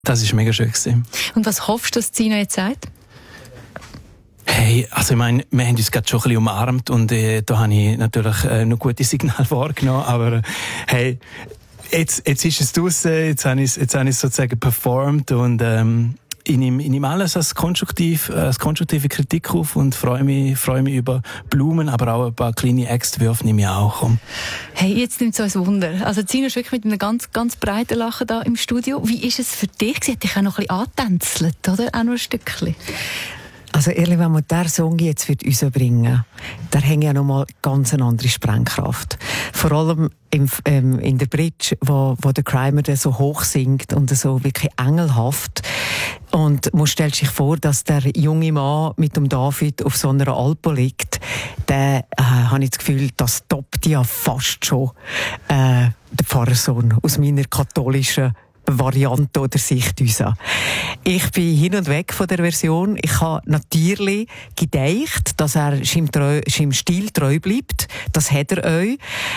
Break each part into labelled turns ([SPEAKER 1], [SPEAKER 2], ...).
[SPEAKER 1] Das war mega schön.
[SPEAKER 2] Und was hoffst du, dass Zina jetzt sagt?
[SPEAKER 1] Hey, also ich meine, wir haben uns gerade schon ein bisschen umarmt und da habe ich natürlich noch gute Signale wahrgenommen, aber hey, jetzt ist es draussen, jetzt habe ich es sozusagen performt und ich nehme alles als konstruktive Kritik auf und freue mich über Blumen, aber auch ein paar kleine Äxtwürfe nehme ich auch. Komm.
[SPEAKER 2] Hey, jetzt nimmt es uns Wunder. Also Zina ist wirklich mit einem ganz, ganz breiten Lachen da im Studio. Wie ist es für dich? Sie hat dich auch noch ein bisschen angetänzelt, oder? Auch noch ein Stückchen.
[SPEAKER 3] Also ehrlich, wenn man diesen Song jetzt für uns bringen, da hängt ja nochmal ganz eine andere Sprengkraft. Vor allem in der Bridge, wo der Crymer so hoch singt und so wirklich engelhaft. Und man stellt sich vor, dass der junge Mann mit dem David auf so einer Alpe liegt. Der habe ich das Gefühl, das toppt ja fast schon der Pfarrersohn aus meiner katholischen Variante oder Sichtweise. Ich bin hin und weg von der Version. Ich habe natürlich gedeicht, dass er seinem Stil treu bleibt. Das hat er euch.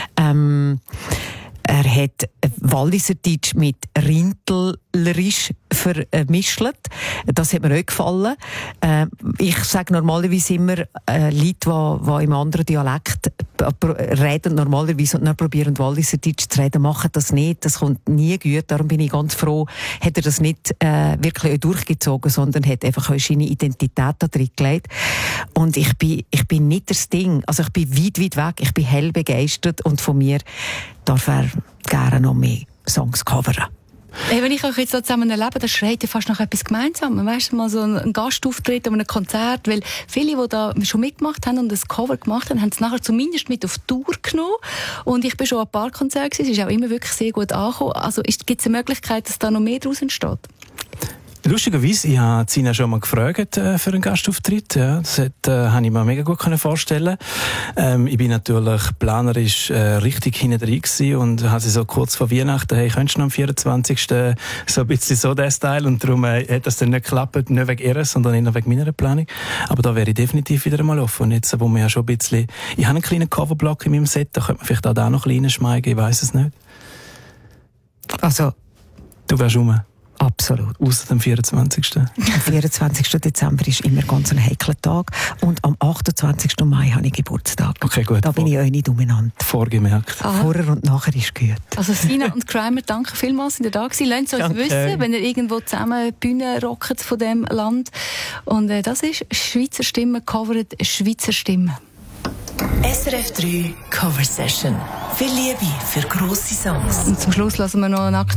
[SPEAKER 3] Er hat Walliserdeutsch mit Rindlerisch vermischt. Das hat mir auch gefallen. Ich sage normalerweise immer, Leute, die im anderen Dialekt reden normalerweise und dann probieren Walliserdeutsch zu reden, machen das nicht. Das kommt nie gut. Darum bin ich ganz froh, hat er das nicht wirklich durchgezogen, sondern hat einfach seine Identität da drin gelegt. Und ich bin nicht das Ding. Also ich bin weit weg. Ich bin hell begeistert und von mir darf er gerne noch mehr Songs covern.
[SPEAKER 2] Hey, wenn ich euch jetzt zusammen erlebe, das schreit ja fast nach etwas Gemeinsames. Weißt du, mal so ein Gastauftritt an einem Konzert, weil viele, die da schon mitgemacht haben und ein Cover gemacht haben, haben es nachher zumindest mit auf die Tour genommen. Und ich bin schon an ein paar Konzerten gewesen, es ist auch immer wirklich sehr gut angekommen. Also gibt es eine Möglichkeit, dass da noch mehr daraus entsteht?
[SPEAKER 1] Lustigerweise, ich habe Zina schon mal gefragt für einen Gastauftritt. Ja, das habe ich mir mega gut vorstellen. Ich bin natürlich planerisch richtig hinten drin gewesen und habe sie so kurz vor Weihnachten, hey, könntest du noch am 24. so ein bisschen so der Style, und darum hat das dann nicht geklappt, nicht wegen ihres, sondern eher wegen meiner Planung. Aber da wäre ich definitiv wieder mal offen. Und jetzt, wo wir ja schon ein bisschen, ich habe einen kleinen Coverblock in meinem Set, da könnte man vielleicht auch da noch ein bisschen reinschmeigen, ich weiss es nicht.
[SPEAKER 3] Also,
[SPEAKER 1] du wärst rum.
[SPEAKER 3] Absolut.
[SPEAKER 1] Ausser dem 24.
[SPEAKER 3] Am 24. Dezember ist immer ganz ein heikler Tag. Und am 28. Mai habe ich Geburtstag.
[SPEAKER 1] Okay, gut.
[SPEAKER 3] Da bin ich euch nicht umeinander.
[SPEAKER 1] Vorgemerkt.
[SPEAKER 2] Aha.
[SPEAKER 3] Vorher und nachher ist gut.
[SPEAKER 2] Also Zina und Crymer, danke vielmals, sind ihr da gewesen. Lasst es uns wissen, wenn ihr irgendwo zusammen Bühne rockt von diesem Land. Und das ist Schweizer Stimme, covered Schweizer Stimme.
[SPEAKER 4] SRF 3 Cover Session. Viel Liebe für grosse Songs.
[SPEAKER 2] Und zum Schluss lassen wir noch einen